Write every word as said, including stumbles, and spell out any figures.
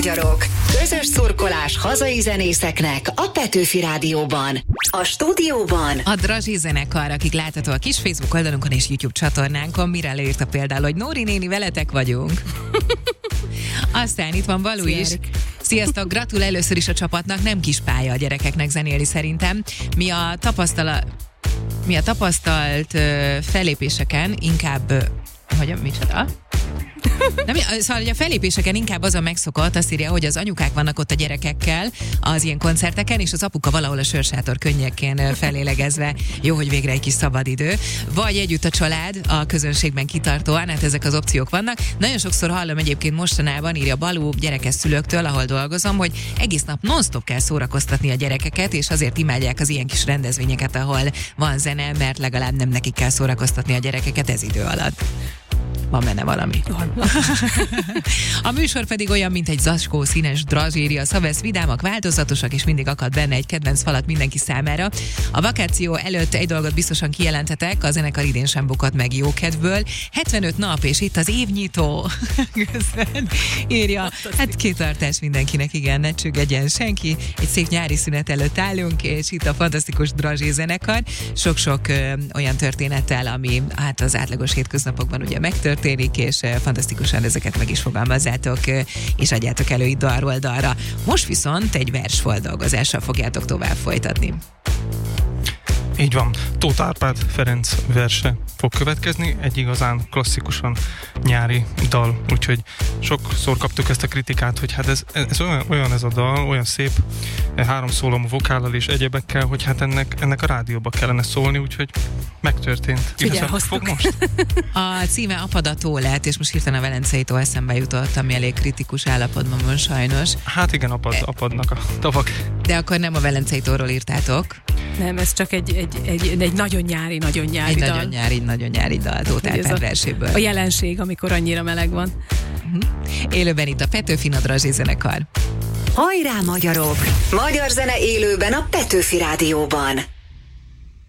magyarok! Közös szurkolás hazai zenészeknek a Petőfi Rádióban. A stúdióban a Drazsi zenekar, akik látható a kis Facebook oldalunkon és YouTube csatornánkon. Mire írta például, hogy Nóri néni, veletek vagyunk. Aztán itt van Balú is. Sziasztok, gratul először is a csapatnak, nem kis pálya a gyerekeknek zenélni szerintem. Mi a tapasztalat... Mi a tapasztalt uh, fellépéseken inkább... Uh, hogy micsoda? Nem, szóval, hogy a fellépéseken inkább az a megszokott, azt írja, hogy az anyukák vannak ott a gyerekekkel az ilyen koncerteken, és az apuka valahol a sörsátor könnyekén felélegezve, jó, hogy végre egy kis szabadidő. Vagy együtt a család, a közönségben kitartóan, hát ezek az opciók vannak. Nagyon sokszor hallom egyébként mostanában, írja Balú gyerekes szülőktől, ahol dolgozom, hogy egész nap non-stop kell szórakoztatni a gyerekeket, és azért imádják az ilyen kis rendezvényeket, ahol van zene, mert legalább nem nekik kell szórakoztatni a gyerekeket ez idő alatt. Van benne valami. A műsor pedig olyan, mint egy zacskó színes drazséria, szavesz, vidámak, változatosak, és mindig akad benne egy kedvenc falat mindenki számára. A vakáció előtt egy dolgot biztosan kijelenthetek, a zenekar idén sem bukott meg jókedvből. hetvenöt nap, és itt az évnyitó. Köszön, írja. Hát kitartás mindenkinek, igen, ne csüggedjen senki. Egy szép nyári szünet előtt állunk, és itt a fantasztikus Drazsé zenekar. Sok-sok ö, olyan történettel, ami hát az átlagos hétköznapokban ugye megtörténik, történik, és fantasztikusan ezeket meg is fogalmazzátok, és adjátok elő itt dalról dalra. Most viszont egy versfoldolgozással fogjátok tovább folytatni. Így van. Tóth Árpád Ferenc verse fog következni, egy igazán klasszikusan nyári dal, úgyhogy sokszor kaptuk ezt a kritikát, hogy hát ez, ez olyan, olyan ez a dal, olyan szép, három szólomú vokállal és egyebekkel, hogy hát ennek, ennek a rádióba kellene szólni, úgyhogy megtörtént. Fog most. A címe Apadató lett, és most hirtelen a Velencei-tó eszembe jutott, ami elég kritikus állapotban van sajnos. Hát igen, apad, apadnak a tavak. De akkor nem a Velencei-tóról írtátok? Nem, ez csak egy, egy, egy, egy nagyon nyári, nagyon nyári egy dal. Egy nagyon nyári, nagyon nyári dal Tóth Árpád verséből. A jelenség, amikor annyira meleg van. Uh-huh. Élőben itt a Petőfi Drazsé zenekar. Hajrá magyarok! Magyar zene élőben a Petőfi Rádióban.